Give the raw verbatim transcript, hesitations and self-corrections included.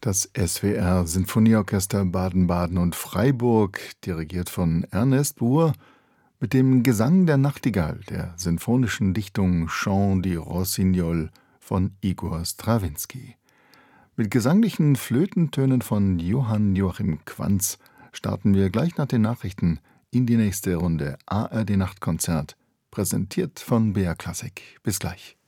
Das S W R Sinfonieorchester Baden-Baden und Freiburg, dirigiert von Ernest Buhr, mit dem Gesang der Nachtigall der sinfonischen Dichtung Chant di Rossignol von Igor Strawinski. Mit gesanglichen Flötentönen von Johann Joachim Quanz starten wir gleich nach den Nachrichten in die nächste Runde A R D Nachtkonzert, präsentiert von B R Klassik. Bis gleich.